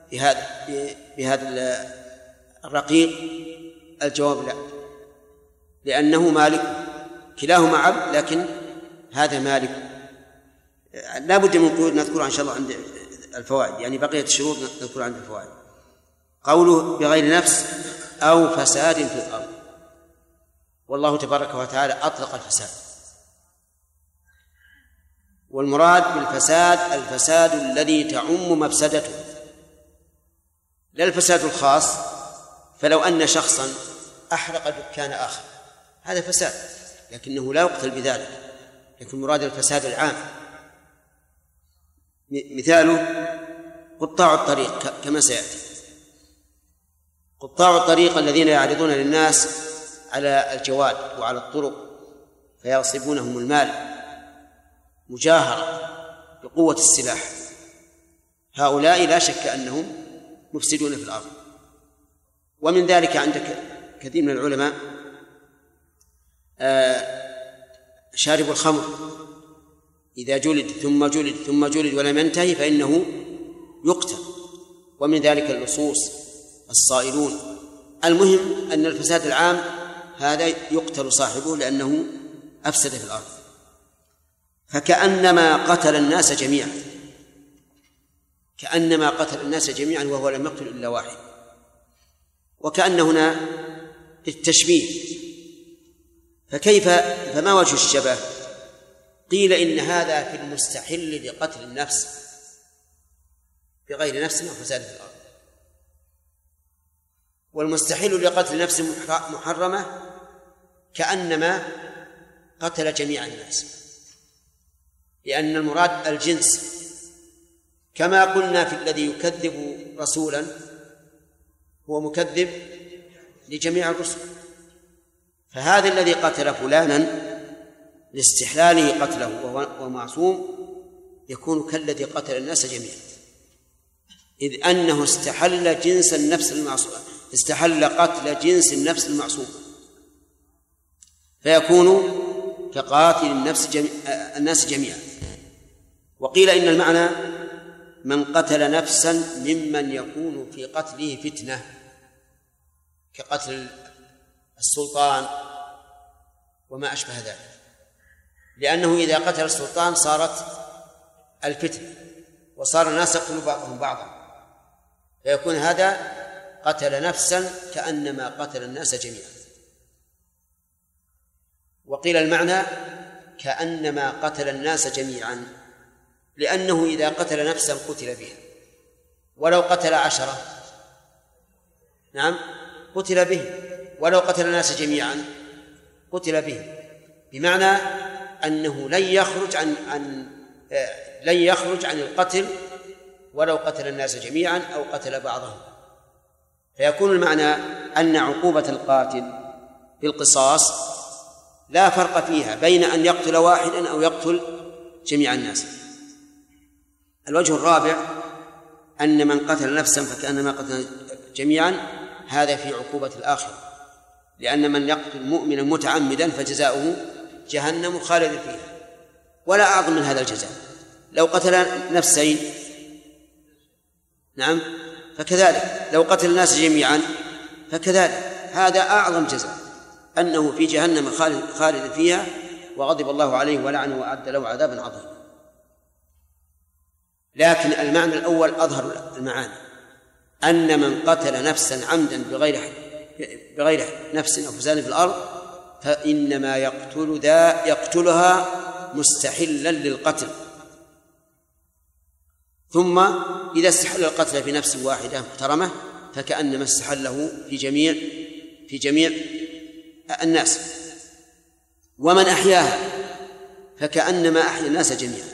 بهذا الرقيق؟ الجواب لا، لأنه مالك، كلاهما عبد، لكن هذا مالك. لا بد من قيود نذكرها إن شاء الله عند الفوائد، يعني بقية الشروط نذكرها عند الفوائد. قوله بغير نفس أو فساد في الأرض، والله تبارك وتعالى أطلق الفساد، والمراد بالفساد الفساد الذي تعم مفسدته، لا الفساد الخاص. فلو أن شخصا أحرق دكان آخر هذا فساد، لكنه لا يقتل بذلك، لكن مراد الفساد العام. مثاله قطاع الطريق كما سيأتي. قطاع الطريق الذين يعرضون للناس على الجواد وعلى الطرق فيغصبونهم المال مجاهرة بقوة السلاح، هؤلاء لا شك أنهم مفسدون في الأرض. ومن ذلك عندك كثير من العلماء شارب الخمر إذا جلد ثم جلد ثم جلد ولم ينتهي فإنه يقتل، ومن ذلك اللصوص الصائلون. المهم أن الفساد العام هذا يقتل صاحبه لأنه أفسد في الأرض، فكأنما قتل الناس جميعا، كأنما قتل الناس جميعا وهو لم يقتل إلا واحد. وكأن هنا التشبيه، فما وجه الشبه؟ قيل إن هذا في المستحل لقتل النفس بغير نفس وفساد في الأرض، والمستحيل لقتل نفس محرمة كأنما قتل جميع الناس، لأن المراد الجنس، كما قلنا في الذي يكذب رسولا هو مكذب لجميع الرسل. فهذا الذي قتل فلانا لاستحلاله قتله وهو معصوم يكون كالذي قتل الناس جميعا، إذ أنه استحل جنس النفس المعصوم، استحل قتل جنس النفس المعصوم، فيكون كقاتل الناس جميعا. وقيل إن المعنى من قتل نفسا ممن يكون في قتله فتنة، كقتل السلطان وما أشبه ذلك، لأنه إذا قتل السلطان صارت الفتنة وصار الناس يقتل بعضهم بعضا، فيكون هذا قتل نفسا كأنما قتل الناس جميعا. وقيل المعنى كأنما قتل الناس جميعا، لأنه إذا قتل نفسا قتل بها، ولو قتل 10 قتل به، ولو قتل الناس جميعا قتل به، بمعنى أنه لن يخرج عن القتل ولو قتل الناس جميعا أو قتل بعضهم. فيكون المعنى أن عقوبة القاتل بالقصاص لا فرق فيها بين أن يقتل واحدا أو يقتل جميع الناس. الوجه الرابع أن من قتل نفسا فكأنما قتل جميعا، هذا في عقوبة الآخرة، لأن من يقتل مؤمنا متعمدا فجزاؤه جهنم خالد فيها، ولا أعظم من هذا الجزاء. لو قتل نفسين فكذلك، لو قتل الناس جميعا فكذلك، هذا أعظم جزاء، أنه في جهنم خالد فيها وغضب الله عليه ولعنه وأعد له عذابا عظيما. لكن المعنى الأول أظهر المعاني، أن من قتل نفسا عمدا بغير نفس أو فساد في الأرض فإنما يقتلها مستحلا للقتل، ثم إذا استحل القتل في نفس واحدة محترمة فكأنما استحله في جميع الناس. ومن أحياها فكأنما أحيا الناس جميعا.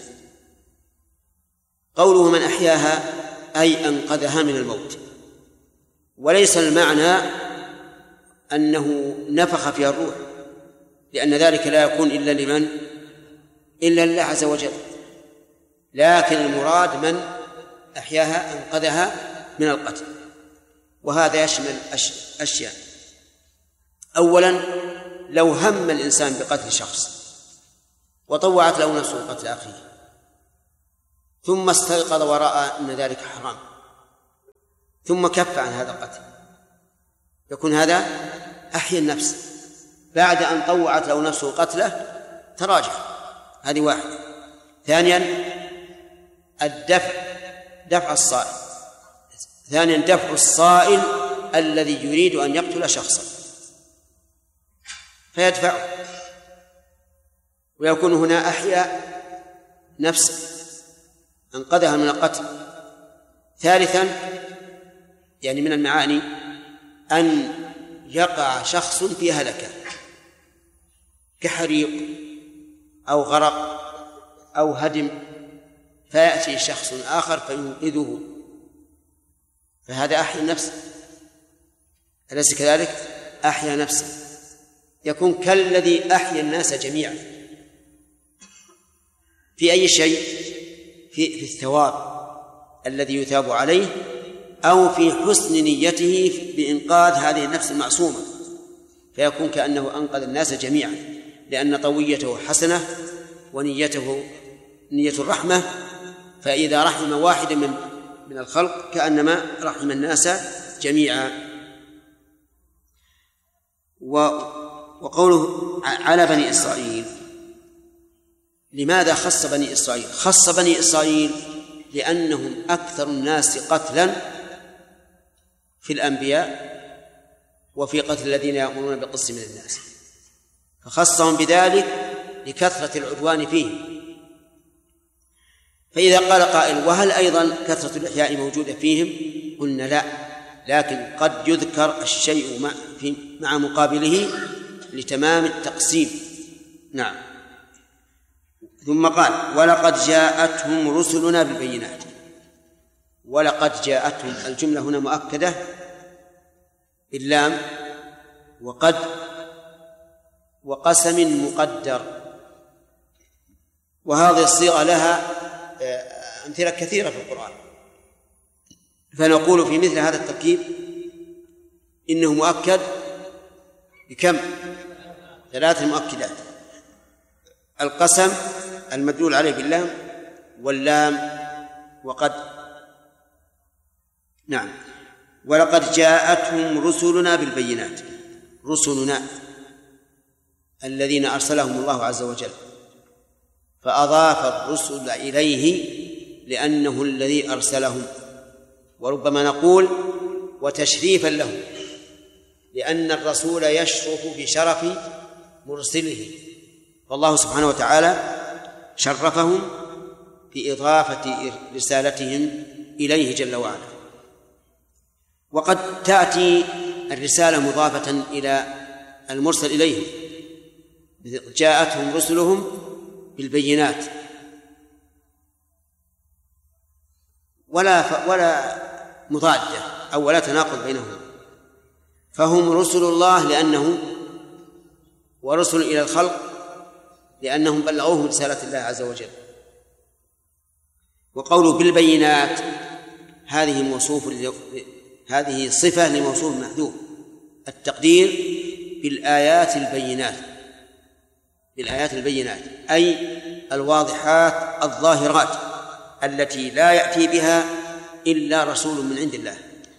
قوله من أحياها أي أنقذها من الموت، وليس المعنى أنه نفخ فيها الروح، لأن ذلك لا يكون إلا لمن؟ إلا لله عز وجل. لكن المراد من أحياها أنقذها من القتل، وهذا يشمل أشياء. أولا، لو هم الإنسان بقتل شخص وطوعت له نفسه قتل أخيه ثم استيقظ ورأى أن ذلك حرام ثم كف عن هذا القتل، يكون هذا أحيا النفس. بعد أن طوعت له نفسه قتله تراجع، هذه واحدة. ثانيا دفع الصائل. ثانيا دفع الصائل الذي يريد أن يقتل شخصا فيدفعه، ويكون هنا أحيا نفسه، أنقذها من القتل. ثالثا يعني من المعاني أن يقع شخص في هلكة كحريق أو غرق أو هدم، فيأتي شخص آخر فينقذه، فهذا أحيا النفس، أليس كذلك؟ أحيا نفسه، يكون كالذي أحيا الناس جميعا. في أي شيء؟ في الثواب الذي يثاب عليه، أو في حسن نيته بإنقاذ هذه النفس المعصومة، فيكون كأنه أنقذ الناس جميعا، لأن طويته حسنة ونيته نية الرحمة، فإذا رحم واحدا من الخلق كأنما رحم الناس جميعا. وقوله على بني إسرائيل، لماذا خص بني إسرائيل؟ خص بني إسرائيل لأنهم أكثر الناس قتلا في الأنبياء وفي قتل الذين يأمرون بالقسط من الناس، فخصهم بذلك لكثرة العدوان فيه. فإذا قال قائل وهل أيضا كثرة الإحياء موجودة فيهم؟ قلنا لا، لكن قد يذكر الشيء مع مقابله لتمام التقسيم. نعم. ثم قال ولقد جاءتهم رسلنا بالبينات. ولقد جاءتهم، الجملة هنا مؤكدة باللام وقد وقسم مقدر، وهذه الصيغة لها أمثلة كثيرة في القرآن، فنقول في مثل هذا التركيب إنه مؤكد بكم؟ 3 مؤكدات: القسم المدلول عليه باللام، واللام، وقد. نعم. ولقد جاءتهم رسلنا بالبينات، رسلنا الذين أرسلهم الله عز وجل، فأضاف الرسل إليه لأنه الذي أرسلهم، وربما نقول وتشريفا له، لأن الرسول يشرف بشرف مرسله، فالله سبحانه وتعالى شرفهم بإضافة رسالتهم إليه جل وعلا. وقد تأتي الرسالة مضافة إلى المرسل إليه، جاءتهم رسلهم بالبينات، ولا مضادة أو ولا تناقض بينهما، فهم رسل الله لأنه ورسل إلى الخلق لأنهم بلغوهم رسالة الله عز وجل. وقوله بالبينات هذه صفة لموصوف محذوف، التقدير بالآيات البينات، بالآيات البينات أي الواضحات الظاهرات التي لا يأتي بها إلا رسول من عند الله.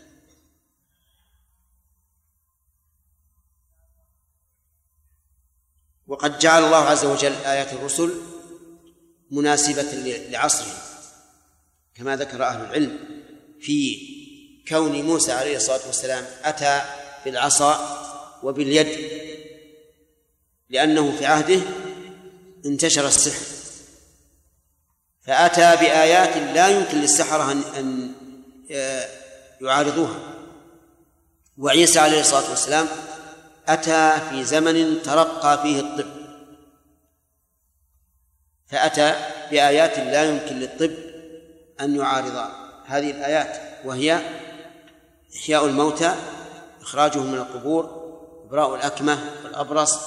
وقد جعل الله عز وجل آيات الرسل مناسبة لعصرهم، كما ذكر أهل العلم في كون موسى عليه الصلاة والسلام أتى بالعصا وباليد، لأنه في عهده انتشر السحر، فأتى بآيات لا يمكن للسحرة أن يعارضوها. وعيسى عليه الصلاة والسلام أتى في زمن ترقى فيه الطب، فأتى بآيات لا يمكن للطب أن يعارض هذه الآيات، وهي إحياء الموتى، إخراجهم من القبور، إبراء الأكمة والأبرص.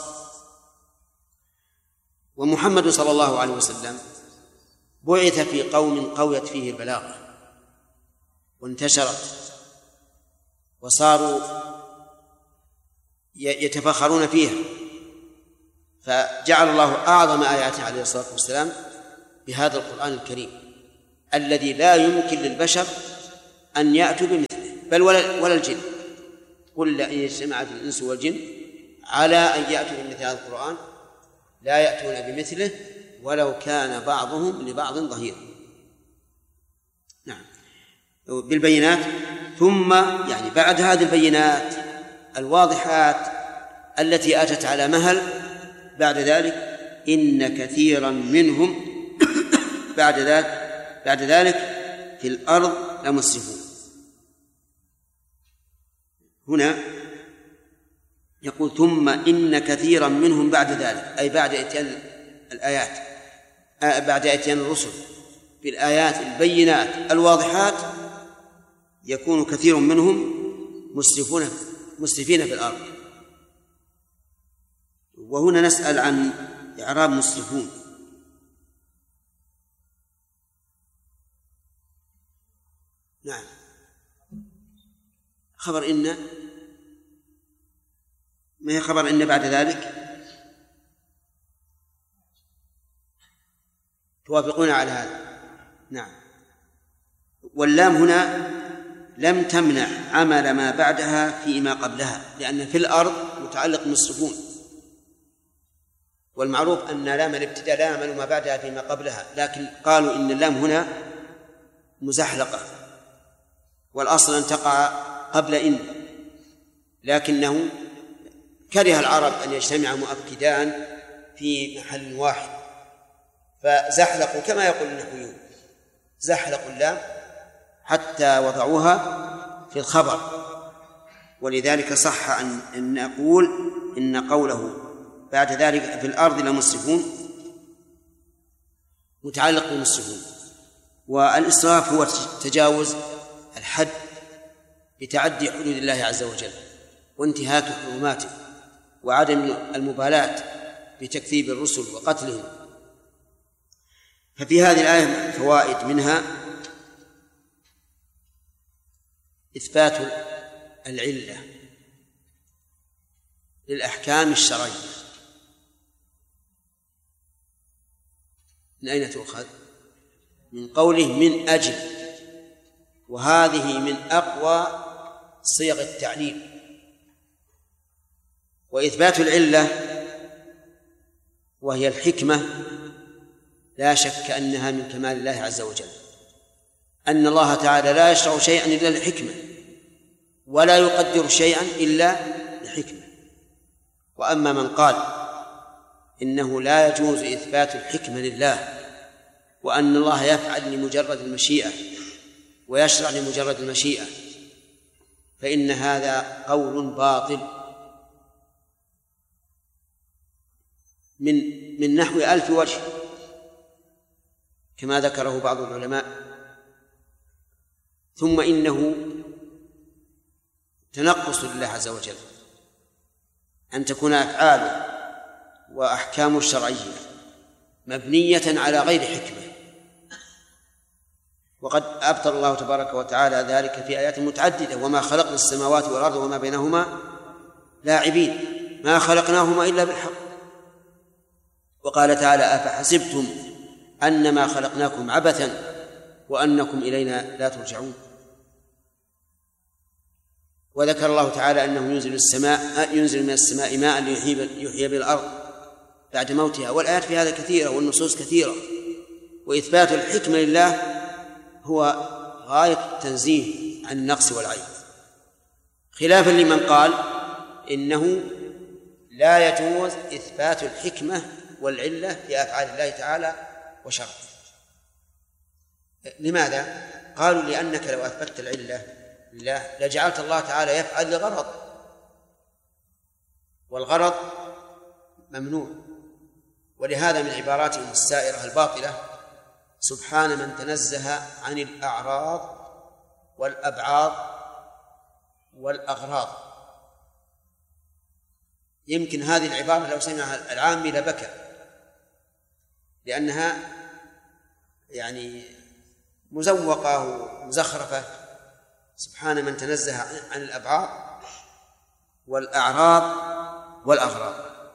ومحمد صلى الله عليه وسلم بعث في قوم قويت فيه البلاغة وانتشرت، وصاروا يتفخرون فيها، فجعل الله أعظم آياته عليه الصلاة والسلام بهذا القرآن الكريم الذي لا يمكن للبشر أن يأتوا بمثله. بل ولا الجن. قل لئن اجتمعت الإنس والجن على أن يأتوا بمثل هذا القرآن لا يأتون بمثله ولو كان بعضهم لبعض ظهيرا. نعم، بالبينات. ثم يعني بعد هذه البينات الواضحات التي أتت على مهل، بعد ذلك إن كثيرا منهم بعد ذلك في الأرض لمسرفون. هنا يقول ثم إن كثيرا منهم بعد ذلك، أي بعد إتيان الآيات، بعد إتيان الرسل بالآيات البينات الواضحات، يكون كثير منهم مسرفين في الأرض. وهنا نسأل عن إعراب مسرفون. نعم، خبر إن، ما هي خبر إن بعد ذلك؟ توافقون على هذا؟ نعم. واللام هنا لم تمنع عمل ما بعدها فيما قبلها، لأن في الأرض متعلق مسرفون، والمعروف أن لام الابتداء لا يعمل ما بعدها فيما قبلها، لكن قالوا إن اللام هنا مزحلقة، والأصل أن تقع قبل إن، لكنه كره العرب أن يجتمع مؤكدان في محل واحد، فزحلقوا كما يقول النحويون، زحلقوا اللام حتى وضعوها في الخبر. ولذلك صح أن نقول إن قوله بعد ذلك في الأرض لمسرفون متعلق بالمسرفون. والإسراف هو تجاوز الحد بتعدي حدود الله عز وجل وانتهاك حرماته وعدم المبالاة بتكذيب الرسل وقتلهم. ففي هذه الآية فوائد، منها إثبات العلة للأحكام الشرعية. من أين تؤخذ؟ من قوله من أجل، وهذه من أقوى صيغ التعليل. وإثبات العلة وهي الحكمة لا شك أنها من كمال الله عز وجل، أن الله تعالى لا يشرع شيئا إلا لحكمة، ولا يقدر شيئا إلا لحكمة. وأما من قال إنه لا يجوز إثبات الحكمة لله، وأن الله يفعل لمجرد المشيئة ويشرع لمجرد المشيئة، فإن هذا قول باطل من نحو 1000 وجه كما ذكره بعض العلماء. ثم إنه تنقص لله عز وجل أن تكون أفعاله وأحكامه الشرعية مبنية على غير حكمة، وقد أبطل الله تبارك وتعالى ذلك في آيات متعددة: وما خلقنا السماوات والأرض وما بينهما لاعبين ما خلقناهما إلا بالحق. وقال تعالى: أفحسبتم أنما خلقناكم عبثا وأنكم إلينا لا ترجعون. وذكر الله تعالى أنه ينزل من السماء ماء ليحيي بالأرض بعد موتها، والآيات في هذا كثيرة والنصوص كثيرة. وإثبات الحكمة لله هو غاية التنزيه عن النقص والعيب، خلافا لمن قال إنه لا يجوز إثبات الحكمة والعلة في أفعال الله تعالى وشرعه. لماذا؟ قالوا: لأنك لو أثبتت العلة لله لجعلت الله تعالى يفعل لغرض، والغرض ممنوع. ولهذا من عباراتهم السائرة الباطلة: سبحان من تنزه عن الأعراض والأبعاض والأغراض. يمكن هذه العبارة لو سمعها العامي لبكى، لأنها يعني مزوقة ومزخرفة. سبحان من تنزه عن الأبعاض والأعراض والأغراض.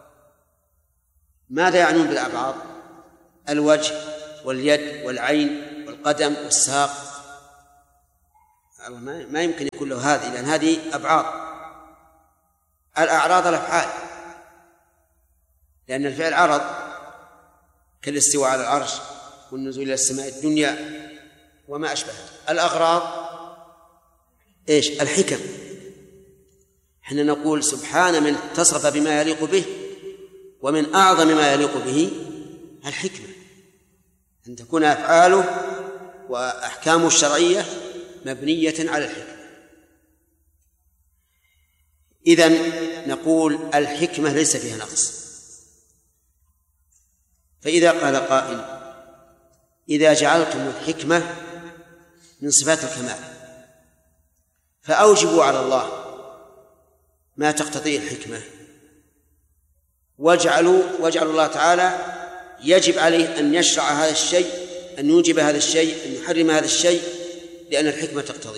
ماذا يعنون بالأبعاض؟ الوجه واليد والعين والقدم والساق، ما يمكن يكون له هذه، لأن هذه أبعاض. الأعراض الأفعال، لأن الفعل عرض كالاستواء على العرش والنزول إلى السماء الدنيا وما أشبهه. الأغراض إيش؟ الحكم. حين نقول سبحان من اتصف بما يليق به، ومن أعظم ما يليق به الحكمة، أن تكون أفعاله وأحكامه الشرعية مبنية على الحكمة. إذن نقول الحكمة ليس فيها نقص. فإذا قال قائل إذا جعلتم الحكمة من صفات الكمال فأوجبوا على الله ما تقتضيه الحكمة، واجعلوا الله تعالى يجب عليه أن يشرع هذا الشيء، أن يوجب هذا الشيء، أن يحرم هذا الشيء، لأن الحكمة تقتضيه.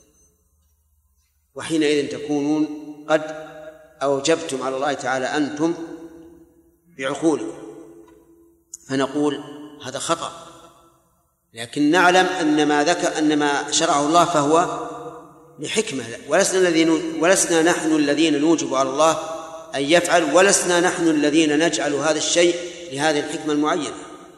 وحينئذ تكونون قد أوجبتم على الله تعالى أنتم بعقولكم، فنقول هذا خطأ. لكن نعلم أن ما شرعه الله فهو لحكمة، ولسنا نحن الذين نوجب على الله أن يفعل، ولسنا نحن الذين نجعل هذا الشيء لهذه الحكمة المعينة.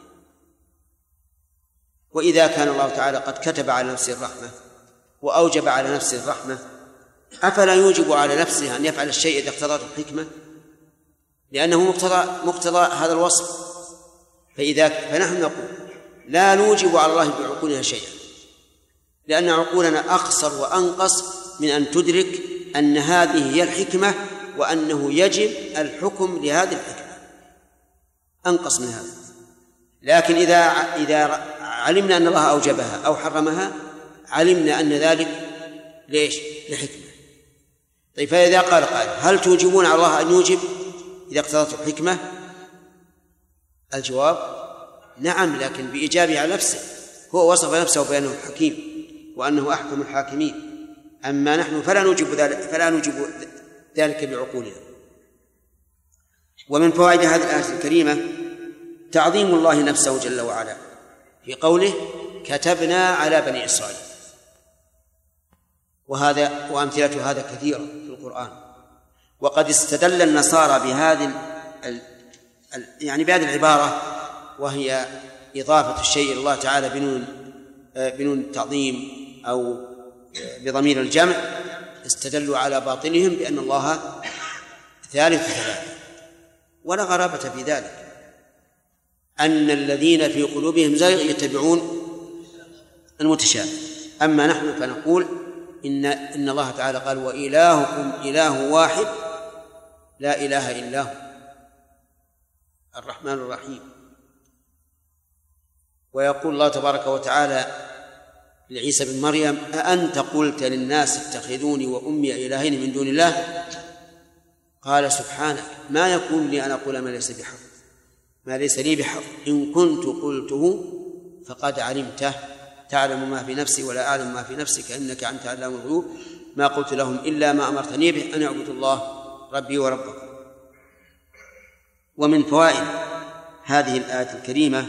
وإذا كان الله تعالى قد كتب على نفسه الرحمة وأوجب على نفسه الرحمة، أفلا يوجب على نفسه أن يفعل الشيء إذا اقتضته الحكمة؟ لأنه مقتضى هذا الوصف. فنحن نقول لا نوجب على الله بعقولنا شيئا، لأن عقولنا أقصر وأنقص من أن تدرك أن هذه هي الحكمة، وأنه يجب الحكم لهذه الحكمة، أنقص من هذا. لكن إذا علمنا أن الله أوجبها أو حرمها، علمنا أن ذلك ليش؟ لحكمة. طيب، فإذا قال قائل هل توجبون على الله أن يوجب إذا اقتضته الحكمة؟ الجواب نعم، لكن بإيجابه على نفسه. هو وصف نفسه بأنه حكيم وأنه أحكم الحاكمين، أما نحن فلا نوجب ذلك بعقولنا. ومن فوائد هذه الآية الكريمة تعظيم الله نفسه جل وعلا في قوله كتبنا على بني إسرائيل، وأمثلة هذا كثيرة في القرآن. وقد استدل النصارى بهذه بهذه العبارة، وهي إضافة الشيء إلى الله تعالى بنون التعظيم أو بضمير الجمع، استدلوا على باطلهم بأن الله ثالث ثلاثة. ولا غرابة في ذلك، أن الذين في قلوبهم زيغ يتبعون المتشابه. أما نحن فنقول إن الله تعالى قال وإلهكم إله واحد لا إله إلا هو الرحمن الرحيم. ويقول الله تبارك وتعالى لعيسى بن مريم أأنت قلت للناس اتخذوني وأمي إلهين من دون الله؟ قال سبحانك ما يكون لي أن أقول ما ليس لي بحق، إن كنت قلته فقد علمته، تعلم ما في نفسي ولا أعلم ما في نفسك إنك أنت علام الغيوب، ما قلت لهم إلا ما أمرتني به أن اعبدوا الله ربي وربكم. ومن فوائد هذه الآية الكريمة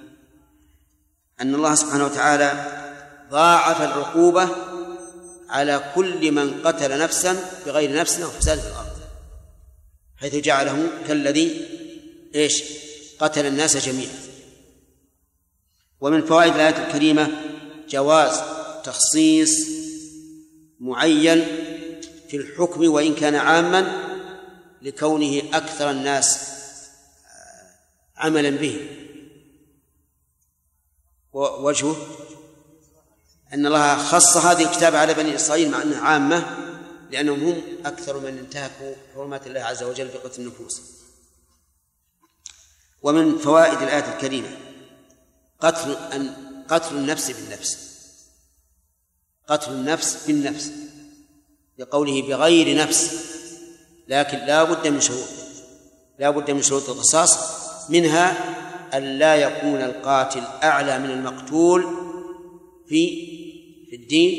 أن الله سبحانه وتعالى ضاعف العقوبة على كل من قتل نفسا بغير نفس أو فساد في الأرض، حيث جعله كالذي قتل الناس جميعا. ومن فوائد الآية الكريمة جواز تخصيص معين في الحكم وإن كان عاما لكونه أكثر الناس عملا به. ووجهه أن الله خص هذه الكتاب على بني إسرائيل مع أنها عامة، لأنهم هم أكثر من انتهكوا حرمات الله عز وجل في قتل النفوس. ومن فوائد الآية الكريمة قتل النفس بالنفس، قتل النفس بالنفس لقوله بغير نفس، لكن لا بد من شروط القصاص، منها أن لا يكون القاتل أعلى من المقتول في الدين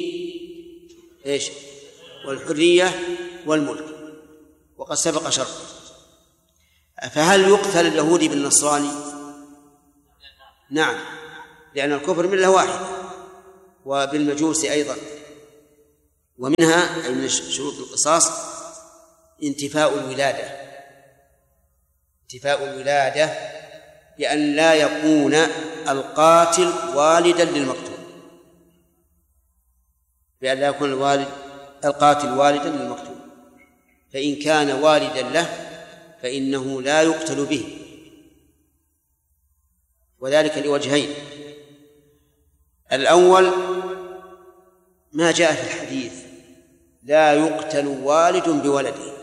والحرية والملك، وقد سبق شرطه. فهل يقتل اليهودي بالنصراني؟ نعم، لأن الكفر ملة واحدة، وبالمجوس أيضا، ومنها أي من شروط القصاص انتفاء الولادة بأن لا يكون القاتل والدا للمقتول، بأن لا يكون القاتل والدا للمقتول، فإن كان والدا له فإنه لا يقتل به، وذلك لوجهين: الأول ما جاء في الحديث لا يقتل والد بولده،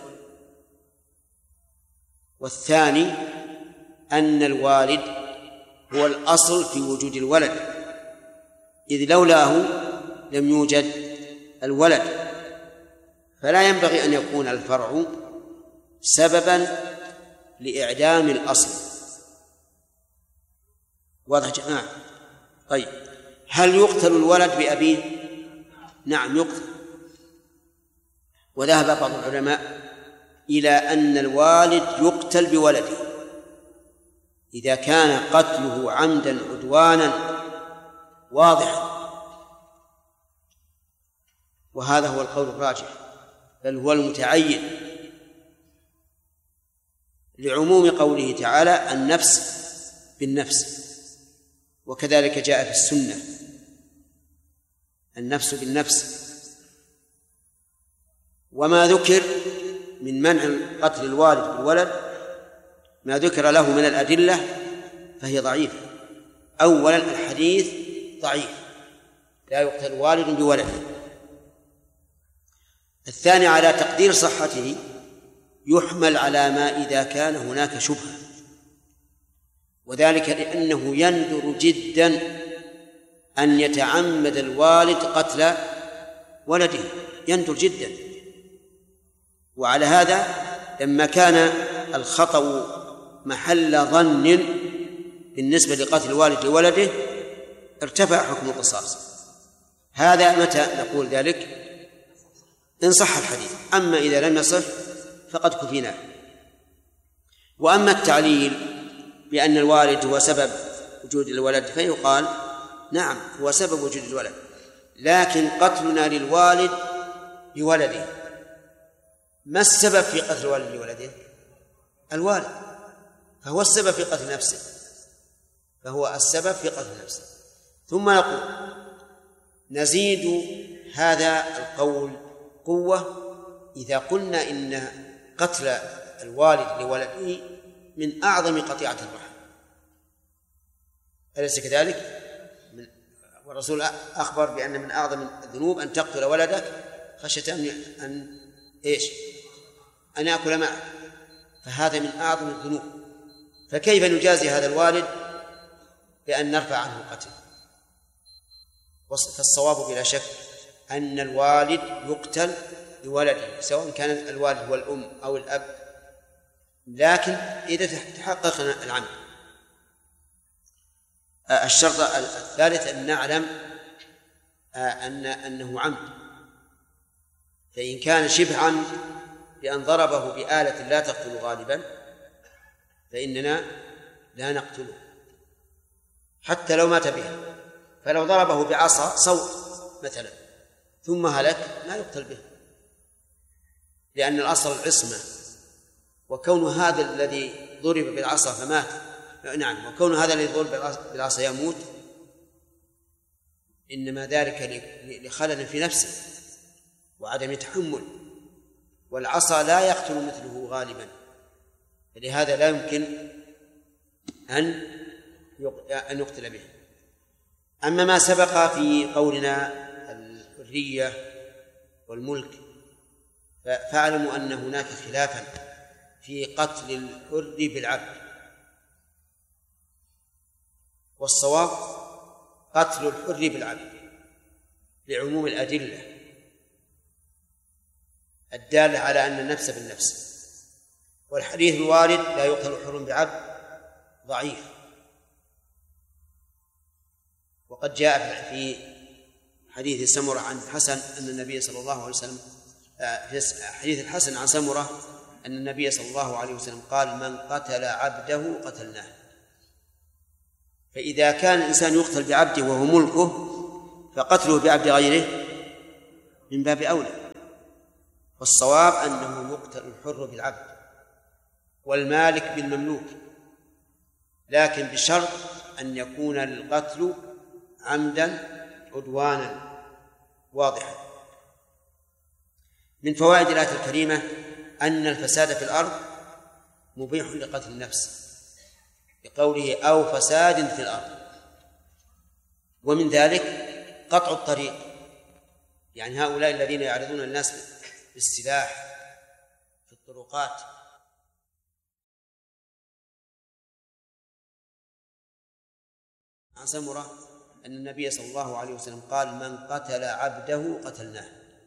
والثاني أن الوالد هو الأصل في وجود الولد، إذ لولاه لم يوجد الولد، فلا ينبغي أن يكون الفرع سببا لإعدام الأصل. واضح جماعة؟ طيب، هل يقتل الولد بأبيه؟ نعم يقتل، وذهب بعض العلماء إلى أن الوالد يقتل بولده إذا كان قتله عمدا عدوانا واضحا، وهذا هو القول الراجح، بل هو المتعين لعموم قوله تعالى النفس بالنفس، وكذلك جاء في السنة النفس بالنفس. وما ذكر من منع قتل الوالد بالولد ما ذكر له من الأدلة فهي ضعيفة. أولا الحديث ضعيف، لا يقتل والد بولده. الثاني على تقدير صحته يحمل على ما إذا كان هناك شبهة، وذلك لأنه يندر جدا أن يتعمد الوالد قتل ولده، يندر جدا. وعلى هذا لما كان الخطأ محل ظن بالنسبة لقتل الوالد لولده ارتفع حكم القصاص. هذا متى نقول ذلك؟ إن صح الحديث، أما إذا لم يصح فقد كفيناه. وأما التعليل بأن الوالد هو سبب وجود الولد فيقال نعم هو سبب وجود الولد، لكن قتلنا للوالد بولده ما السبب في قتل الوالد لولده؟ الوالد، فهو السبب في قتل نفسه، فهو السبب في قتل نفسه. ثم نقول نزيد هذا القول قوة إذا قلنا إن قتل الوالد لولده من أعظم قطيعة الرحم، أليس كذلك؟ والرسول أخبر بأن من أعظم الذنوب أن تقتل ولدك خشية أن يأكل معك، فهذا من أعظم الذنوب. فكيف نجازي هذا الوالد بأن نرفع عنه القتل؟ فالصواب بلا شك أن الوالد يقتل لولده، سواء كان الوالد هو الأم أو الأب، لكن إذا تحقق العمد. الشرط الثالث أن نعلم أنه عمد، فإن كان شبه عمد بأن ضربه بآلة لا تقتل غالبا فإننا لا نقتله حتى لو مات بها. فلو ضربه بعصا صوت مثلا ثم هلك لا يقتل به، لأن الأصل العصمة، وكون هذا الذي ضرب بالعصا فمات وكون هذا الذي ضرب بالعصا يموت إنما ذلك لخلل في نفسه وعدم تحمل، والعصا لا يقتل مثله غالبا، فلهذا لا يمكن أن يقتل به. أما ما سبق في قولنا الحرية والملك فاعلموا أن هناك خلافا في قتل الحر بالعبد، والصواب قتل الحر بالعبد لعموم الأدلة الدالة على أن النفس بالنفس، والحديث الوارد لا يقتل حر بعبد ضعيف. وقد جاء في حديث سمرة عن الحسن أن النبي صلى الله عليه وسلم في حديث الحسن عن سمرة أن النبي صلى الله عليه وسلم قال من قتل عبده قتلناه. فإذا كان الإنسان يقتل بعبده وهو ملكه فقتله بعبد غيره من باب أولى. والصواب أنه يقتل الحر بالعبد والمالك بالمملوك، لكن بشرط أن يكون القتل عمدا عدوانا واضحا. من فوائد الآية الكريمة أن الفساد في الأرض مبيح لقتل النفس بقوله أو فساد في الأرض. ومن ذلك قطع الطريق، يعني هؤلاء الذين يعرضون الناس بالسلاح في الطرقات عن سمرة أن النبي صلى الله عليه وسلم قال من قتل عبده قتلناه.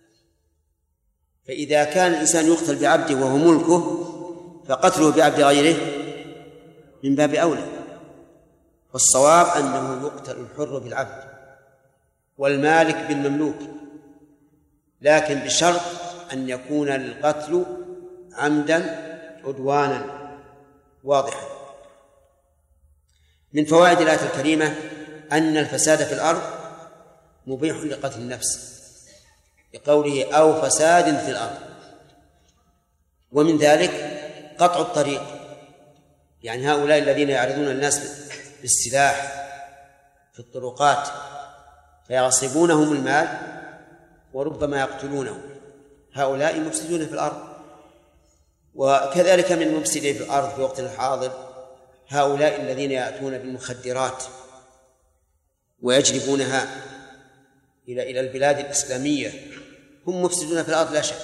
فإذا كان الإنسان يقتل بعبده وهو ملكه فقتله بعبد غيره من باب أولى. والصواب أنه يقتل الحر بالعبد والمالك بالمملوك، لكن بشرط أن يكون القتل عمدا عدوانا واضحا. من فوائد الآية الكريمة أن الفساد في الأرض مبيح لقتل النفس بقوله أو فساد في الأرض. ومن ذلك قطع الطريق، يعني هؤلاء الذين يعرضون الناس بالسلاح في الطرقات فيغصبونهم المال وربما يقتلونهم، هؤلاء مفسدون في الأرض. وكذلك من المفسدين في الأرض في وقت الحاضر هؤلاء الذين يأتون بالمخدرات ويجلبونها إلى البلاد الإسلامية، هم مفسدون في الأرض لا شك.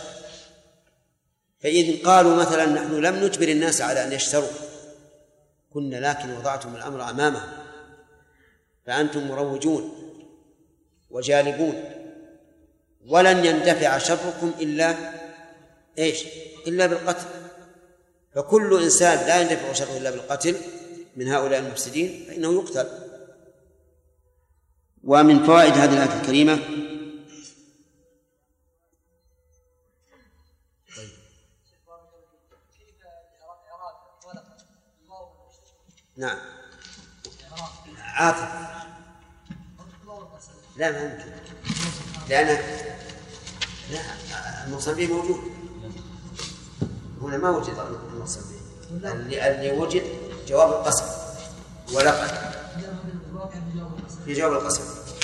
فإذا قالوا مثلا نحن لم نجبر الناس على أن يشتروا، كنا لكن وضعتم الأمر أمامهم فأنتم مروجون وجالبون، ولن يندفع شركم إلا بالقتل. فكل إنسان لا يندفع شره إلا بالقتل من هؤلاء المفسدين فإنه يقتل. ومن فوائد هذه الآية الكريمة نعم عاطف لا ما يمكن، لأن الموصل به موجود هنا، ما وجد الموصل به، اللي وجد جواب القسم ولقد في جواب القسم.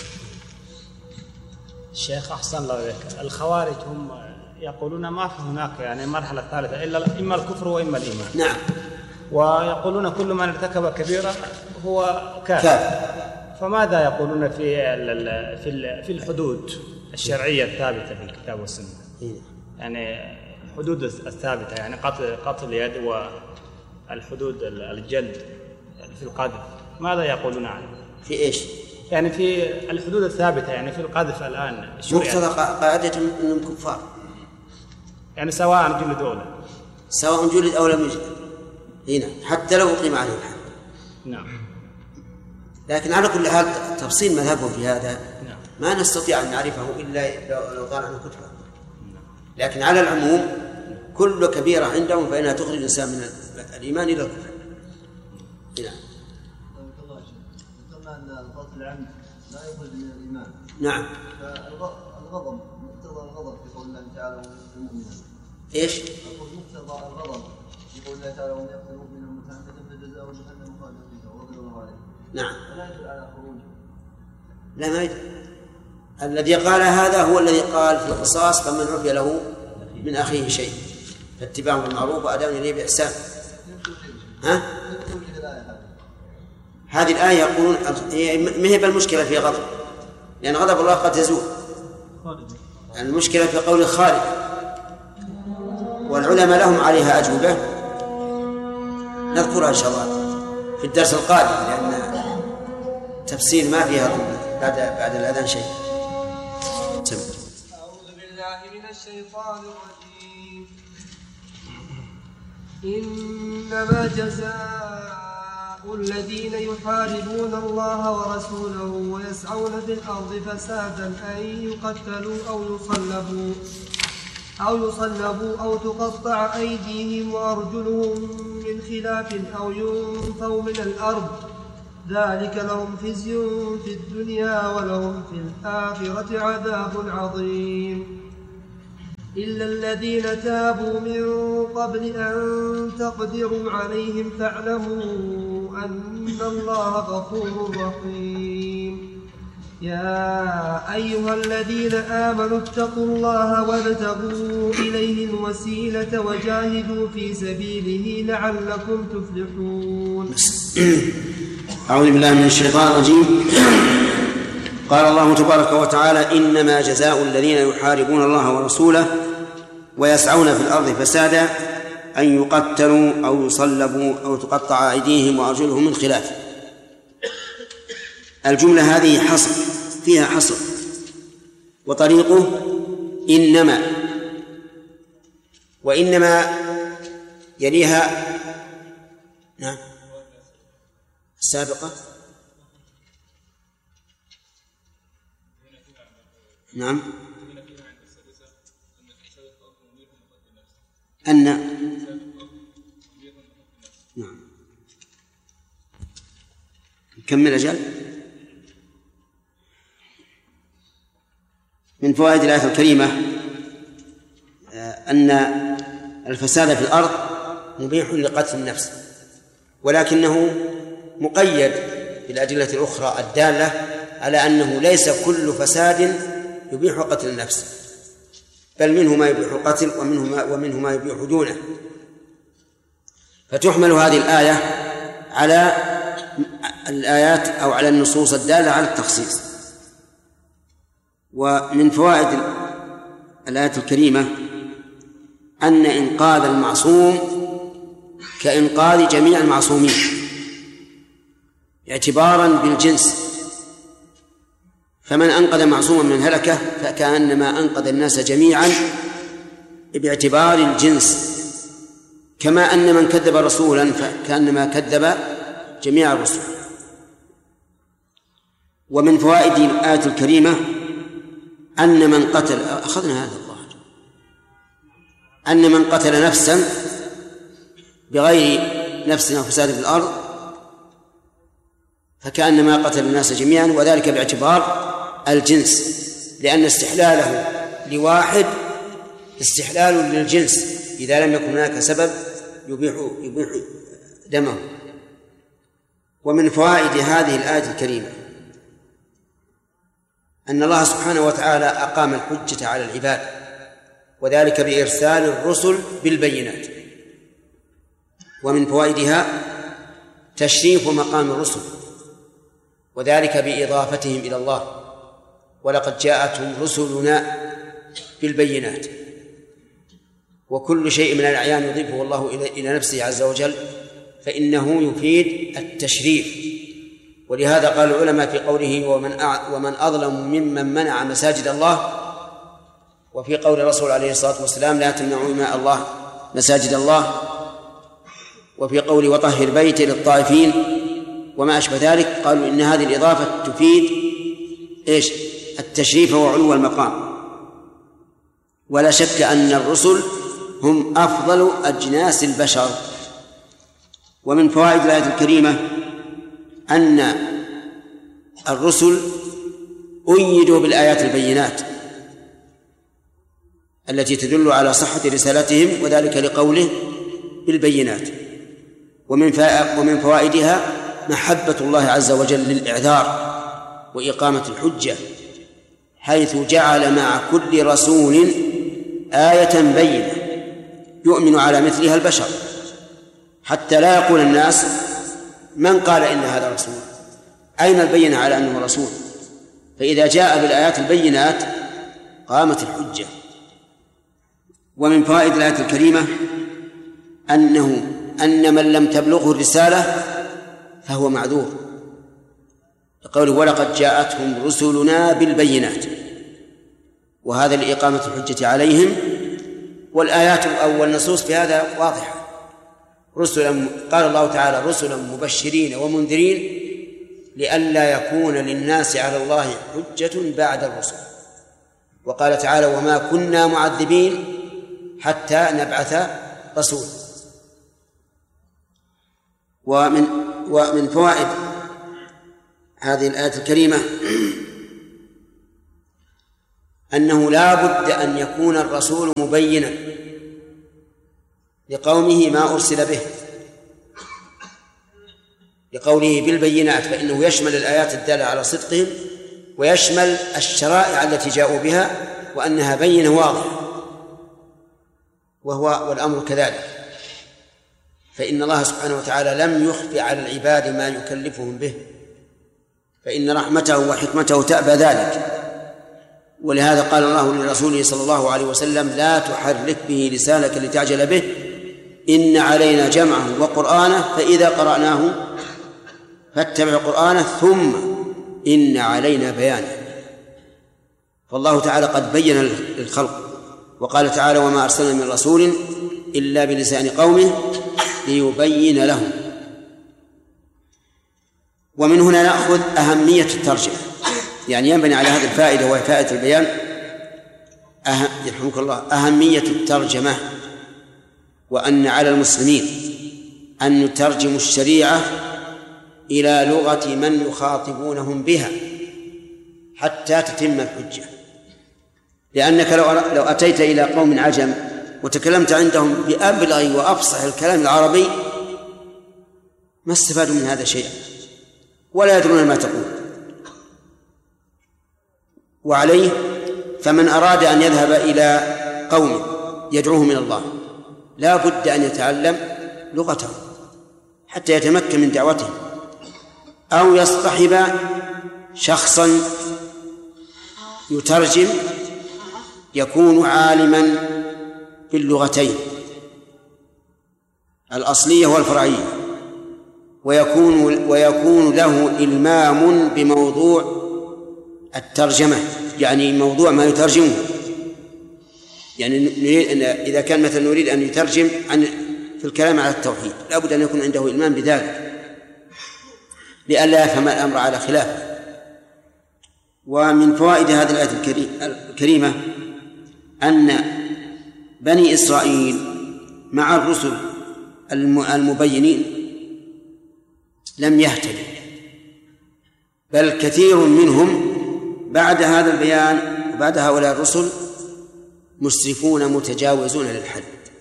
الشيخ أحسن الله إليك، الخوارج هم يقولون ما في هناك يعني مرحلة ثالثة إلا إما الكفر وإما الإيمان. نعم. ويقولون كل من ارتكب كبيرة هو كافر. فماذا يقولون في الحدود الشرعية الثابتة في الكتاب والسنة؟ يعني الحدود الثابتة، يعني قتل اليد والحدود الجلد في القذف، ماذا يقولون عنه؟ في إيش؟ يعني في الحدود الثابتة، يعني في القذف الآن مقتضى قاعدة أنهم كفار، يعني سواء جلد أو لم يجلد هنا حتى لو أقيم عليه الحد. نعم. لكن على كل حال تفصيل مذهبه في هذا نعم. ما نستطيع أن نعرفه إلا لو قال عنه كتبه. لكن على العموم كل كبيرة عندهم فإنها تخرج الإنسان من الإيمان إلى الكفر. نعم. ذكرنا أن القتل العمد لا يخرج من الإيمان. نعم. فالغضب مقتضى الغضب في قول الله تعالى والمؤمنين. إيش؟ مقتضى الغضب في قول الله تعالى ومن يقتل مؤمنا متعمدا فجزاؤه جهنم خالدا فيها ورضي الله عليه. نعم. فلا يدل على خروجه. لا ما يدل. الذي قال هذا هو الذي قال في القصاص فمن عفي له من أخيه شيء فاتباع بالمعروف وأداء إليه بإحسان. هذه الآية يقولون ما هي بالمشكلة في غضب، لأن غضب الله قد يزول، المشكلة في قول خالد، والعلماء لهم عليها أجوبة نذكرها إن شاء الله في الدرس القادم، لأن تفسير ما فيها بعد الأذان شيء. أعوذ بالله من الشيطان الرجيم. إنما جزاء الذين يحاربون الله ورسوله ويسعون في الأرض فسادا أن يقتلوا أو يصلبوا أو تقطع أيديهم وأرجلهم من خلاف أو ينفوا من الأرض، ذلك لهم خزي في الدنيا ولهم في الآخرة عذاب عظيم. إلا الذين تابوا من قبل أن تقدروا عليهم فاعلموا أن الله غفور رحيم. يا أيها الذين آمنوا اتقوا الله وابتغوا إليه الوسيلة وجاهدوا في سبيله لعلكم تفلحون. أعوذ بالله من الشيطان الرجيم. قال الله تبارك وتعالى: إنما جزاء الذين يحاربون الله ورسوله ويسعون في الأرض فسادا أن يقتلوا أو يصلبوا أو تقطع أيديهم وأرجلهم من خلاف. الجملة هذه حصر، فيها حصر، وطريقه إنما، وإنما يليها نعم السابقة نعم أن نعم نكمل أجل. من فوائد الآية الكريمة أن الفساد في الأرض مبيح لقتل النفس، ولكنه مقيد بالأدلة الأخرى الدالة على أنه ليس كل فساد يبيح قتل النفس، بل منه ما يبيح القتل ومنه ما يبيح دونه. فتحمل هذه الآية على الآيات أو على النصوص الدالة على التخصيص. ومن فوائد الآية الكريمة أن إنقاذ المعصوم كإنقاذ جميع المعصومين اعتبارا بالجنس، فمن أنقذ معصوما من هلكة فكأنما أنقذ الناس جميعا باعتبار الجنس، كما أن من كذب رسولا فكأنما كذب جميع الرسل. ومن فوائد الآية الكريمة أن من قتل أخذنا هذا الله أن من قتل نفسا بغير نفس أو فساد في الأرض فكأنما قتل الناس جميعا، وذلك باعتبار الجنس، لأن استحلاله لواحد استحلال للجنس إذا لم يكن هناك سبب يبيح دمه. ومن فوائد هذه الآية الكريمة أن الله سبحانه وتعالى أقام الحجة على العباد، وذلك بإرسال الرسل بالبينات. ومن فوائدها تشريف مقام الرسل، وذلك بإضافتهم إلى الله: ولقد جاءتهم رسلنا بالبينات. وكل شيء من الأعيان يضيفه الله إلى نفسه عز وجل فإنه يفيد التشريف. ولهذا قال العلماء في قوله: ومن أظلم ممن منع مساجد الله، وفي قول الرسول عليه الصلاة والسلام: لا تمنعوا إماء الله مساجد الله، وفي قول: وطهر بيتي للطائفين، وما أشبه ذلك. قالوا إن هذه الإضافة تفيد التشريف وعلو المقام. ولا شك أن الرسل هم أفضل أجناس البشر. ومن فوائد الآية الكريمة أن الرسل أيدوا بالآيات البينات التي تدل على صحة رسالتهم، وذلك لقوله بالبينات. ومن فوائدها محبة الله عز وجل للإعذار وإقامة الحجة، حيث جعل مع كل رسول آية بينة يؤمن على مثلها البشر، حتى لا يقول الناس: من قال إن هذا رسول؟ أين البينة على أنه رسول؟ فإذا جاء بالآيات البينات قامت الحجة. ومن فوائد الآية الكريمة أن من لم تبلغه الرسالة فهو معذور، قوله: ولقد جاءتهم رسلنا بالبينات، وهذا لإقامة الحجة عليهم. والآيات أو النصوص في هذا واضحة. رسلا، قال الله تعالى: رسلا مبشرين ومنذرين لئلا يكون للناس على الله حجة بعد الرسل. وقال تعالى: وما كنا معذبين حتى نبعث رسولا. ومن فوائد هذه الآية الكريمة أنه لا بد أن يكون الرسول مبينا لقومه ما أرسل به، لقوله بالبينات، فإنه يشمل الآيات الدالة على صدقهم ويشمل الشرائع التي جاءوا بها وأنها بينة واضحة، والأمر كذلك. فإن الله سبحانه وتعالى لم يخفي على العباد ما يكلفهم به، فإن رحمته وحكمته تأبى ذلك. ولهذا قال الله لرسوله صلى الله عليه وسلم: لا تحرك به لسانك لتعجل به، إن علينا جمعه وقرآنه فإذا قرأناه فاتبع قرآنه ثم إن علينا بيانه. فالله تعالى قد بين للخلق، وقال تعالى: وما أرسلنا من رسول إلا بلسان قومه ليبين لهم. ومن هنا نأخذ أهمية الترجمة، يعني ينبني على هذه الفائدة وهي فائدة البيان يرحمك الله أهمية الترجمة، وأن على المسلمين أن يترجموا الشريعة إلى لغة من يخاطبونهم بها حتى تتم الحجة. لأنك لو أتيت إلى قوم عجم وتكلمت عندهم بأبلغ وأفصح الكلام العربي ما استفادوا من هذا شيئا ولا يدرون ما تقول. وعليه فمن أراد أن يذهب إلى قوم يدعوهم إلى الله لا بد أن يتعلم لغتهم حتى يتمكن من دعوتهم، أو يصطحب شخصا يترجم يكون عالما باللغتين الأصلية والفرعية، ويكون له إلمام بموضوع الترجمة، يعني موضوع ما يترجمه. يعني إذا كان مثلا نريد أن يترجم في الكلام على التوحيد لا بد أن يكون عنده إلمام بذلك لئلا يفهم الأمر على خلافه. ومن فوائد هذه الآية الكريمة أن بني إسرائيل مع الرسل المبينين لم يهتدوا، بل كثير منهم بعد هذا البيان وبعد هؤلاء الرسل مسرفون متجاوزون للحد.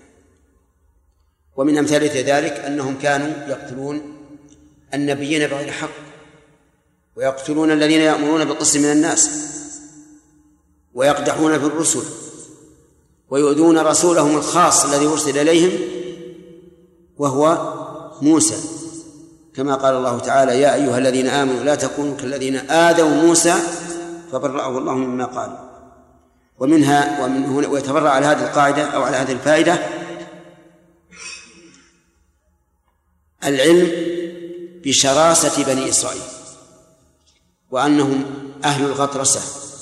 ومن أمثلة ذلك أنهم كانوا يقتلون النبيين بغير حق، ويقتلون الذين يأمرون بالقسط من الناس، ويقدحون في الرسل، ويؤذون رسولهم الخاص الذي أرسل إليهم وهو موسى، كما قال الله تعالى: يا أيها الذين آمنوا لا تكونوا كالذين آذوا موسى فبرأه الله مما قالوا. ومن هنا ويتبرع على هذه القاعدة أو على هذه الفائدة العلم بشراسة بني إسرائيل، وأنهم أهل الغطرسة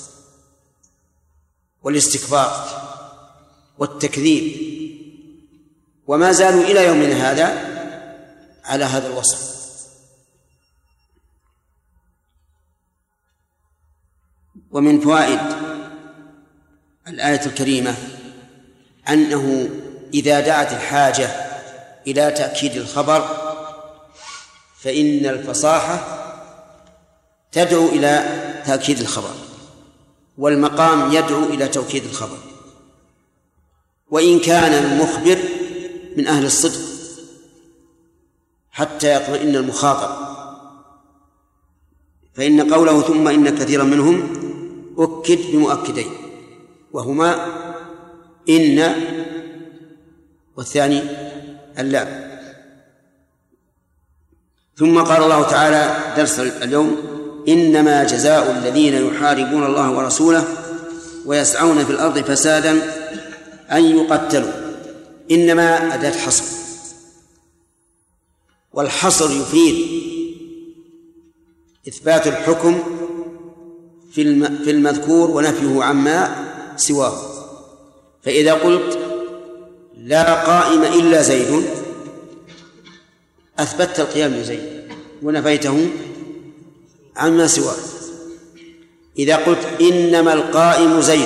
والاستكبار والتكذيب، وما زالوا إلى يومنا هذا على هذا الوصف. ومن فوائد الآية الكريمة أنه إذا دعت الحاجة إلى تأكيد الخبر فإن الفصاحة تدعو إلى تأكيد الخبر، والمقام يدعو إلى توكيد الخبر، وإن كان المخبر من أهل الصدق حتى يطمئن المخاطب، فإن قوله ثم إن كثيرا منهم أكد بمؤكدين، وهما إن والثاني اللام. ثم قال الله تعالى درس اليوم: إنما جزاء الذين يحاربون الله ورسوله ويسعون في الأرض فسادا أن يقتلوا. إنما أداة حصر، والحصر يفيد إثبات الحكم في المذكور ونفيه عما سواه. فإذا قلت لا قائم إلا زيد أثبتت القيام لزيد ونفيته عما سواه. إذا قلت إنما القائم زيد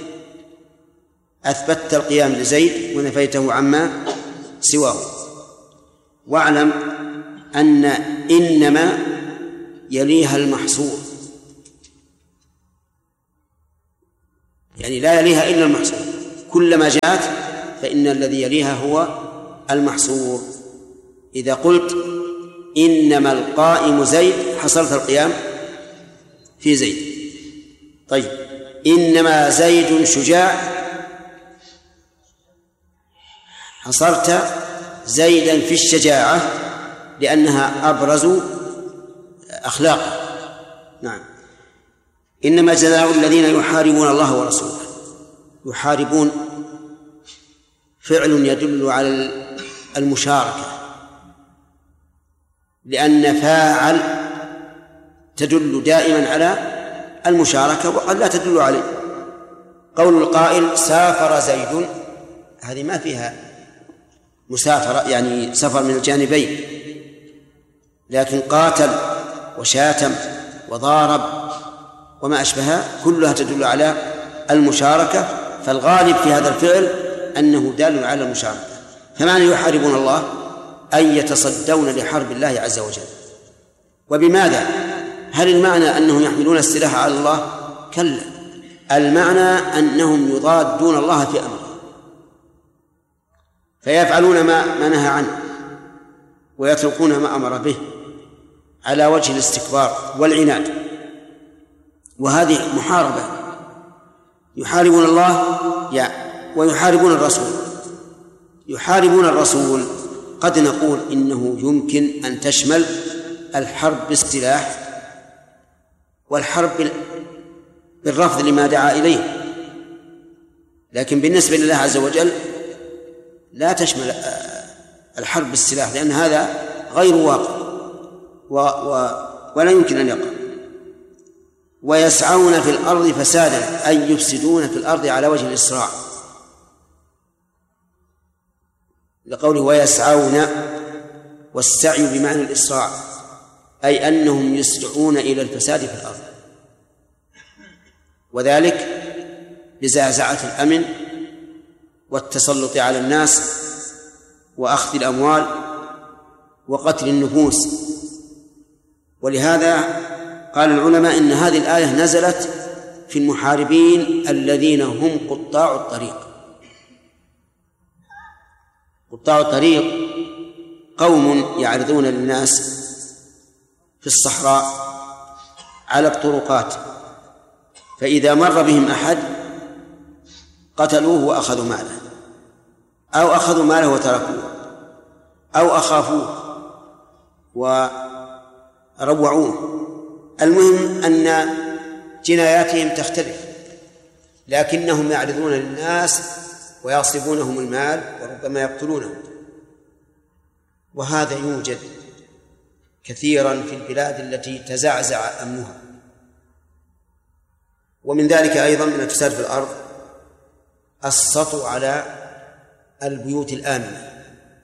أثبتت القيام لزيد ونفيته عما سواه. واعلم أن إنما يليها المحصور، يعني لا يليها إلا المحصور، كلما جاءت فإن الذي يليها هو المحصور. إذا قلت إنما القائم زيد حصلت القيام في زيد. طيب إنما زيد شجاع حصرت زيدا في الشجاعة لأنها أبرز أخلاقه. نعم. إنما جزاء الذين يحاربون الله ورسوله. يحاربون فعل يدل على المشاركة، لأن فاعل تدل دائما على المشاركة وقد لا تدل عليه. قول القائل سافر زيد هذه ما فيها مسافرة يعني سفر من الجانبين، لكن قاتل وشاتم وضارب وما أشبهها كلها تدل على المشاركة، فالغالب في هذا الفعل أنه دال على المشاركة. فمعنى يحاربون الله أن يتصدون لحرب الله عز وجل. وبماذا؟ هل المعنى أنهم يحملون السلاح على الله؟ كلا، المعنى أنهم يضادون الله في أمره، فيفعلون ما نهى عنه ويتركون ما أمر به على وجه الاستكبار والعناد، وهذه محاربة. يحاربون الله ويحاربون الرسول. يحاربون الرسول قد نقول إنه يمكن أن تشمل الحرب بالسلاح والحرب بالرفض لما دعا إليه، لكن بالنسبة لله عز وجل لا تشمل الحرب بالسلاح، لأن هذا غير واقع ولا يمكن أن يقع. ويسعون في الأرض فسادا أي يفسدون في الأرض على وجه الإسراع، لقوله ويسعون، والسعي بمعنى الإسراع أي أنهم يسرعون إلى الفساد في الأرض، وذلك بزعزعة الأمن والتسلط على الناس وأخذ الأموال وقتل النفوس. ولهذا قال العلماء إن هذه الآية نزلت في المحاربين الذين هم قطاع الطريق. قطاع الطريق قوم يعرضون للناس في الصحراء على الطرقات، فإذا مر بهم أحد قتلوه وأخذوا ماله، أو أخذوا ماله وتركوه، أو أخافوه وروعوه. المهم أن جناياتهم تختلف، لكنهم يعرضون للناس ويغصبونهم المال وربما يقتلونهم. وهذا يوجد كثيرا في البلاد التي تزعزع أمنها. ومن ذلك أيضا من الفساد في الأرض السطو على البيوت الآمنة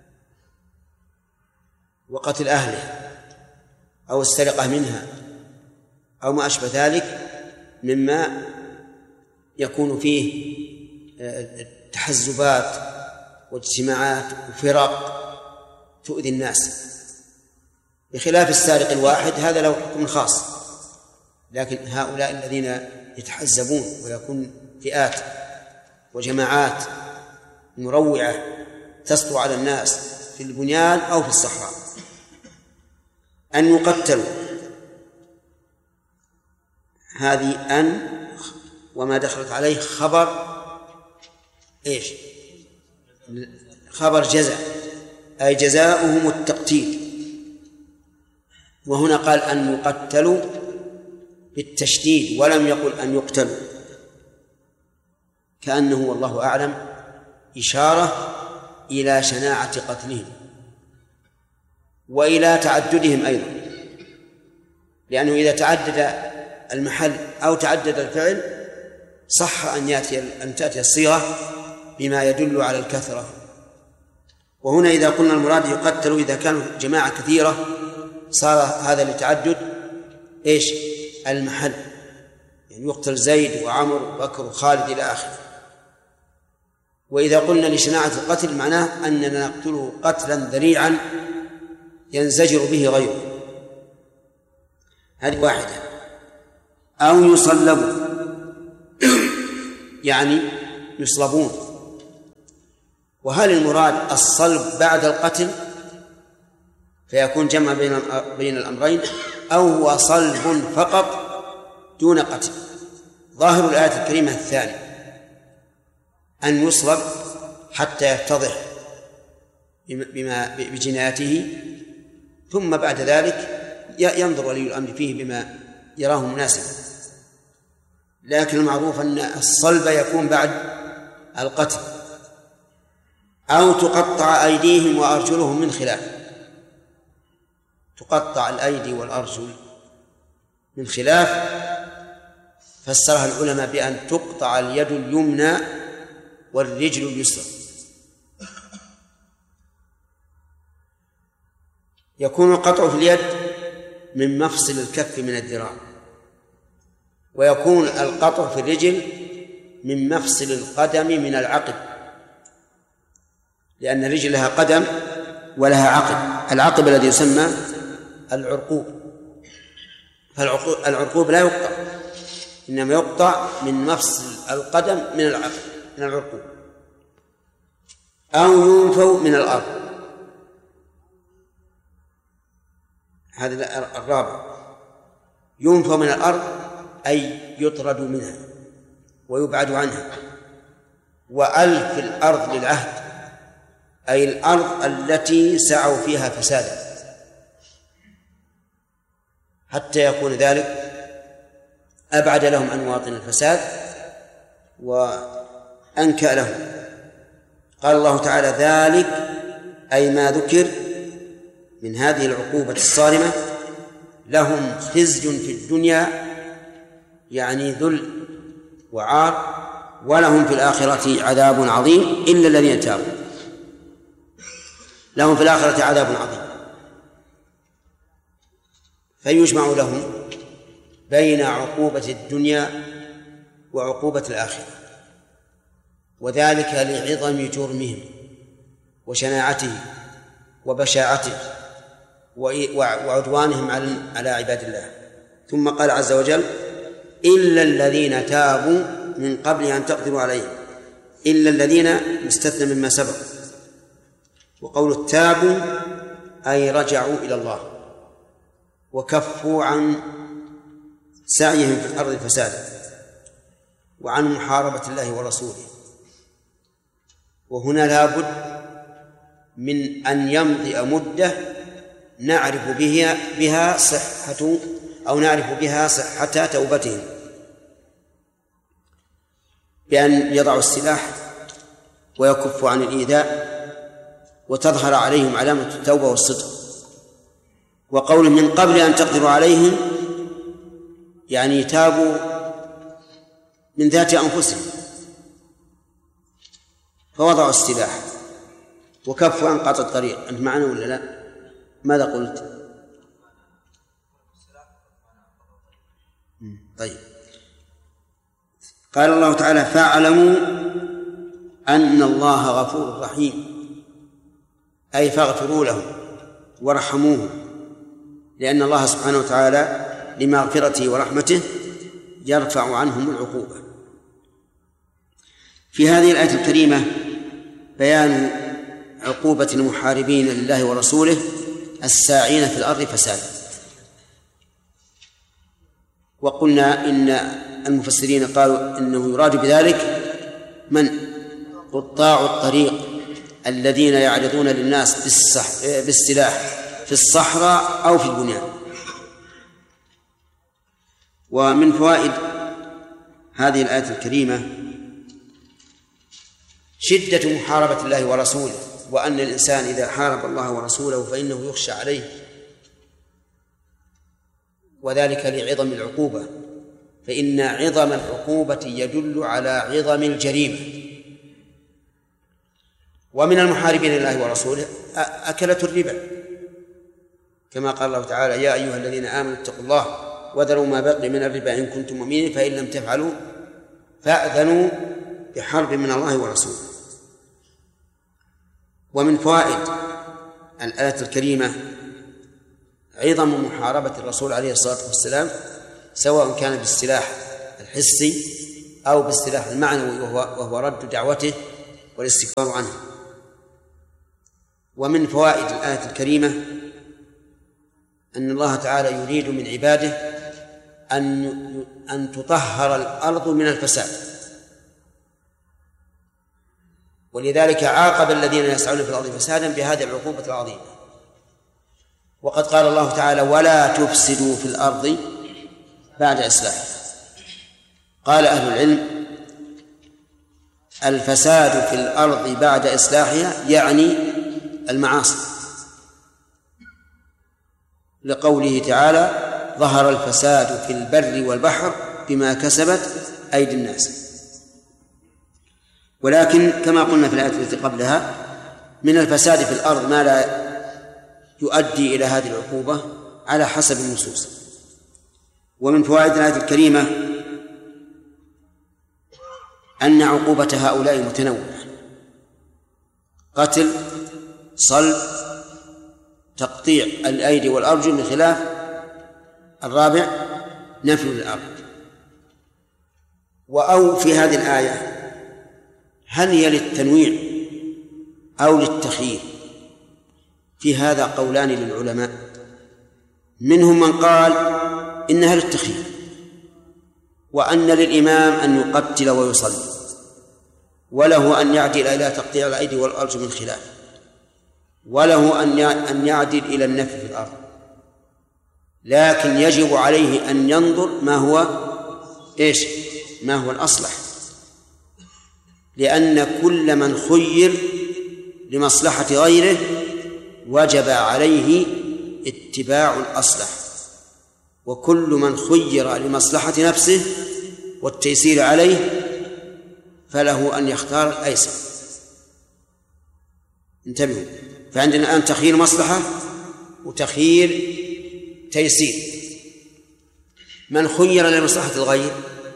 وقتل أهلها أو السرقة منها أو ما أشبه ذلك مما يكون فيه تحزبات واجتماعات وفرق تؤذي الناس، بخلاف السارق الواحد هذا له حكم خاص. لكن هؤلاء الذين يتحزبون ويكون فئات وجماعات مروعة تسطو على الناس في البنيان أو في الصحراء أن يقتلوا، هذه أن وما دخلت عليه خبر إيش؟ خبر جزاء، أي جزاؤهم التقتيل. وهنا قال أن يقتلوا بالتشديد ولم يقل أن يقتلوا، كأنه والله أعلم إشارة إلى شناعة قتلهم وإلى تعددهم أيضا، لأنه إذا تعدد المحل أو تعدد الفعل صح أن تأتي الصيغة بما يدل على الكثرة. وهنا إذا قلنا المراد يقتلوا إذا كانوا جماعة كثيرة صار هذا لتعدد إيش؟ المحل، يعني يقتل زيد وعمر وبكر وخالد إلى آخره. وإذا قلنا لشناعة القتل معناه أننا نقتله قتلا ذريعا ينزجر به غيره، هذه واحدة. أو يصلبوا يعني يصلبون. وهل المراد الصلب بعد القتل فيكون جمع بين الأمرين، أو هو صلب فقط دون قتل؟ ظاهر الآية الكريمة الثاني، أن يصلب حتى يتضح بجنايته، ثم بعد ذلك ينظر ولي الأمر فيه بما يراه مناسبا. لكن المعروف أن الصلب يكون بعد القتل. أو تقطع أيديهم وأرجلهم من خلاف. تقطع الأيدي والأرجل من خلاف فسرها العلماء بأن تقطع اليد اليمنى والرجل اليسرى. يكون القطع في اليد من مفصل الكف من الذراع، ويكون القطع في الرجل من مفصل القدم من العقب، لأن الرجل لها قدم ولها عقب. العقب الذي يسمى العرقوب، فالعرقوب لا يقطع، إنما يقطع من مفصل القدم من العقب من العرقوب. أو ينفوا من الأرض، هذا الرابع. ينفوا من الأرض أي يطرد منها ويبعد عنها. وألف الأرض للعهد، أي الأرض التي سعوا فيها فسادا، حتى يكون ذلك أبعد لهم عن مواطن الفساد وأنكأ لهم. قال الله تعالى: ذلك أي ما ذكر من هذه العقوبة الصارمة لهم خزي في الدنيا، يعني ذل وعار، ولهم في الآخرة عذاب عظيم إلا الذين تابوا. لهم في الآخرة عذاب عظيم، فيجمع لهم بين عقوبة الدنيا وعقوبة الآخرة، وذلك لعظم جرمهم وشناعته وبشاعته وعدوانهم على عباد الله. ثم قال عز وجل: إلا الذين تابوا من قبل أن تقدروا عليهم. إلا الذين مستثنى مما سبق. وقول التابوا أي رجعوا إلى الله وكفوا عن سعيهم في الأرض فسادا وعن محاربة الله ورسوله. وهنا لابد من أن يمضي مدة نعرف بها صحة أو نعرف بها صحة توبتهم، بأن يضعوا السلاح ويكفوا عن الإيذاء وتظهر عليهم علامة التوبة والصدق. وقول من قبل أن تقدروا عليهم يعني تابوا من ذات أنفسهم فوضعوا السلاح وكفوا عن قطع الطريق. أنت معنا ولا لا؟ ماذا قلت؟ طيب. قال الله تعالى: فاعلموا أن الله غفور رحيم، أي فاغفروا لهم وارحموه، لأن الله سبحانه وتعالى لمغفرته ورحمته يرفع عنهم العقوبة. في هذه الآية الكريمة بيان عقوبة المحاربين لله ورسوله الساعين في الأرض فسادا. وقلنا إن المفسرين قالوا إنه يراد بذلك من قطاع الطريق الذين يعرضون للناس بالسلاح في الصحراء أو في البنيان. ومن فوائد هذه الآية الكريمة شدة محاربة الله ورسوله، وأن الإنسان إذا حارب الله ورسوله فإنه يخشى عليه، وذلك لعظم العقوبة، فإن عظم العقوبة يدل على عظم الجريمة. ومن المحاربين لله ورسوله أكلة الربا، كما قال الله تعالى: يا أيها الذين آمنوا اتقوا الله وذروا ما بقي من الربا إن كنتم مؤمنين فإن لم تفعلوا فأذنوا بحرب من الله ورسوله. ومن فوائد الآية الكريمة عظم محاربة الرسول عليه الصلاة والسلام، سواء كان بالسلاح الحسي أو بالسلاح المعنوي وهو رد دعوته والاستكبار عنه. ومن فوائد الآية الكريمة أن الله تعالى يريد من عباده أن تطهر الأرض من الفساد، ولذلك عاقب الذين يسعون في الأرض فسادا بهذه العقوبة العظيمة. وقد قال الله تعالى: ولا تفسدوا في الأرض بعد إصلاحها. قال أهل العلم: الفساد في الأرض بعد إصلاحها يعني المعاصي، لقوله تعالى: ظهر الفساد في البر والبحر بما كسبت أيدي الناس. ولكن كما قلنا في الآية التي قبلها، من الفساد في الأرض ما لا يؤدي إلى هذه العقوبة على حسب النصوص. ومن فوائد الآية الكريمة أن عقوبة هؤلاء متنوعة: قتل، صلب، تقطيع الأيدي والأرجل، من خلاف الرابع نفي الأرض. أو في هذه الآية هل هي للتنويع أو للتخيير؟ في هذا قولان للعلماء، منهم من قال إنها للتخيير، وأن للإمام أن يقتل ويصلي، وله أن يعدل إلى تقطيع الأيدي والأرجل من خلاف، وله أن يعدل إلى النفي في الأرض، لكن يجب عليه أن ينظر ما هو الأصلح، لأن كل من خير لمصلحة غيره وجب عليه اتباع الأصلح، وكل من خير لمصلحة نفسه والتيسير عليه فله أن يختار الأيسر. انتبهوا، فعندنا الآن تخيير مصلحة وتخيير تيسير. من خير لمصلحة الغير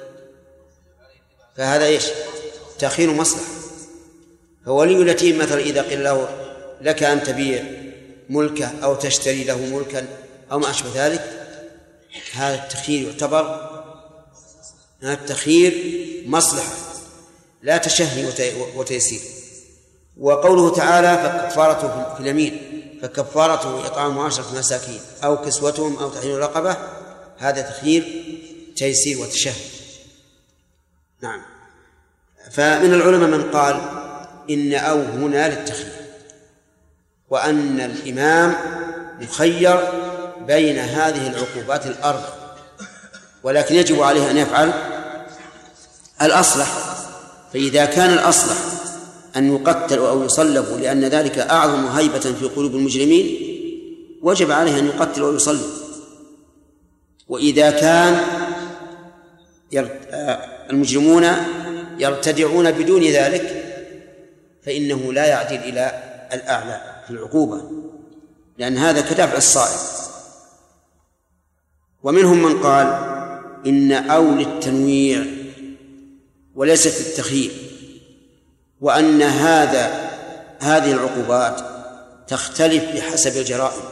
فهذا تخيير مصلحة. فولي اليتيم مثلا إذا قيل له لك أن تبيع ملكه أو تشتري له ملكا أو ما أشبه ذلك، هذا التخيير يعتبر التخيير مصلحة لا تشهي وتيسير. وقوله تعالى: فكفارته في اليمين فكفارته إطعام 10 مساكين أو كسوتهم أو تحرير رقبة، هذا تخيير تيسير وتشهي. نعم. فمن العلماء من قال إن أو هنا للتخيير، وأن الإمام مخير بين هذه العقوبات الأربع، ولكن يجب عليه أن يفعل الأصلح. فإذا كان الأصلح أن يقتل أو يصلب لأن ذلك أعظم هيبة في قلوب المجرمين، وجب عليه أن يقتل أو يصلب. وإذا كان المجرمون يرتدعون بدون ذلك فإنه لا يعدل إلى الأعلى في العقوبة، لأن هذا كدفع الصائل. ومنهم من قال إن أو للتنويع وليست التخيير، وأن هذه العقوبات تختلف بحسب الجرائم،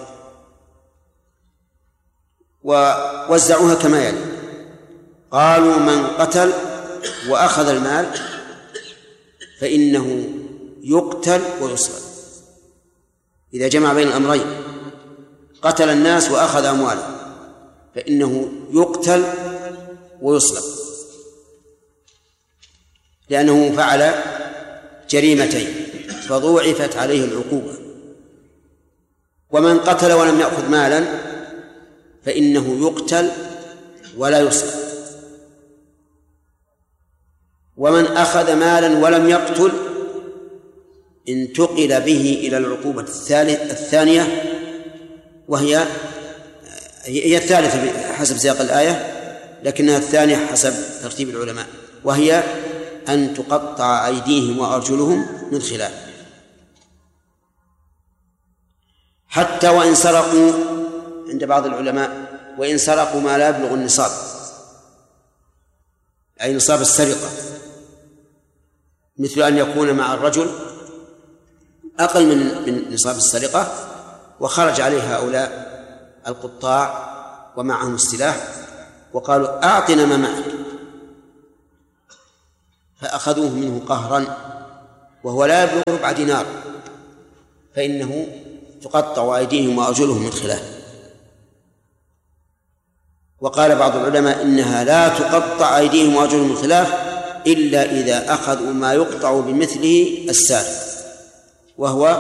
ووزعوها كما يلي: قالوا من قتل وأخذ المال فإنه يقتل ويصلب. إذا جمع بين الأمرين، قتل الناس وأخذ أموالهم، فإنه يقتل ويصلب، لأنه فعل جريمتين فضوعفت عليه العقوبة. ومن قتل ولم يأخذ مالا فإنه يقتل ولا يصلب. ومن أخذ مالا ولم يقتل انتقل به إلى العقوبة الثانية، وهي الثالثة حسب سياق الآية، لكنها الثانية حسب ترتيب العلماء، وهي أن تقطع أيديهم وأرجلهم من خلاف. حتى وإن سرقوا، عند بعض العلماء، وإن سرقوا ما لا يبلغ النصاب، أي نصاب السرقة، مثل أن يكون مع الرجل أقل من نصاب السرقة، وخرج عليه هؤلاء القطاع ومعهم السلاح وقالوا: أعطنا ما معك، فأخذوه منه قهرا وهو لا يبلغ ربع دينار، فإنه تقطع أيديهم وأرجلهم من خلاف. وقال بعض العلماء إنها لا تقطع أيديهم وأرجلهم من خلاف إلا إذا أخذوا ما يقطع بمثله السارق، وهو